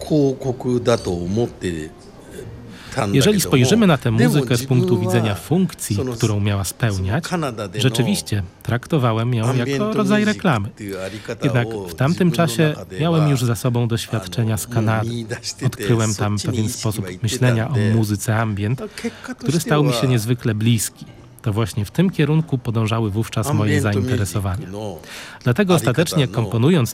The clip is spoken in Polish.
Jeżeli spojrzymy na tę muzykę z punktu widzenia funkcji, którą miała spełniać, rzeczywiście traktowałem ją jako rodzaj reklamy. Jednak w tamtym czasie miałem już za sobą doświadczenia z Kanady. Odkryłem tam pewien sposób myślenia o muzyce ambient, który stał mi się niezwykle bliski. To właśnie w tym kierunku podążały wówczas moje zainteresowania. Dlatego ostatecznie komponując